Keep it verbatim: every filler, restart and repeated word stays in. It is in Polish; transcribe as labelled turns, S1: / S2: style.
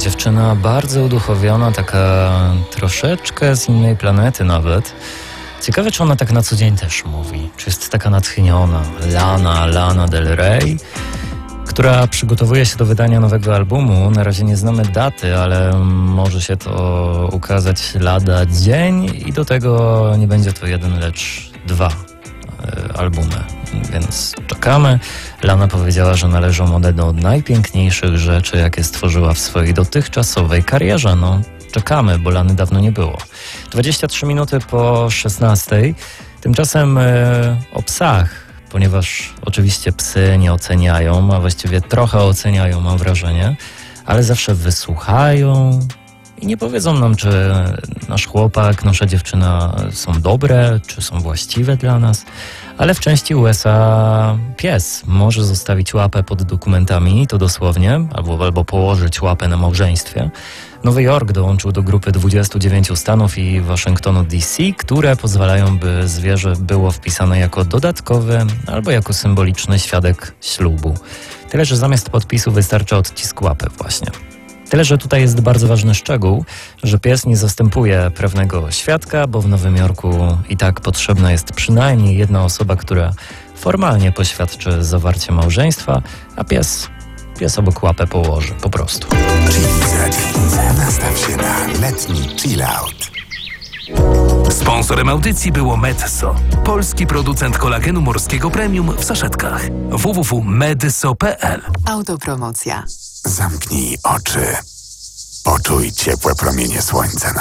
S1: dziewczyna bardzo uduchowiona, taka troszeczkę z innej planety nawet. Ciekawe, czy ona tak na co dzień też mówi. Czy jest taka natchniona. Lana, Lana Del Rey, która przygotowuje się do wydania nowego albumu. Na razie nie znamy daty, ale może się to ukazać lada dzień i do tego nie będzie to jeden, lecz dwa y, albumy. Więc czekamy. Lana powiedziała, że należą one do najpiękniejszych rzeczy, jakie stworzyła w swojej dotychczasowej karierze. No, czekamy, bo Lany dawno nie było. dwadzieścia trzy minuty po szesnastej. Tymczasem y, o psach, ponieważ oczywiście psy nie oceniają, a właściwie trochę oceniają, mam wrażenie, ale zawsze wysłuchają i nie powiedzą nam, czy nasz chłopak, nasza dziewczyna są dobre, czy są właściwe dla nas. Ale w części U S A pies może zostawić łapę pod dokumentami, to dosłownie, albo, albo położyć łapę na małżeństwie. Nowy Jork dołączył do grupy dwudziestu dziewięciu stanów i Waszyngtonu D C, które pozwalają, by zwierzę było wpisane jako dodatkowy albo jako symboliczny świadek ślubu. Tyle, że zamiast podpisu wystarczy odcisk łapy właśnie. Tyle, że tutaj jest bardzo ważny szczegół, że pies nie zastępuje prawnego świadka, bo w Nowym Jorku i tak potrzebna jest przynajmniej jedna osoba, która formalnie poświadczy zawarcie małżeństwa, a pies, pies obok łapę położy, po prostu.
S2: Chiliza, Chiliza, nastaw się na letni chill out.
S3: Sponsorem audycji było Medzo, polski producent kolagenu morskiego premium w saszetkach. w w w kropka medzo kropka p l.
S4: Autopromocja.
S2: Zamknij oczy. Poczuj ciepłe promienie słońca na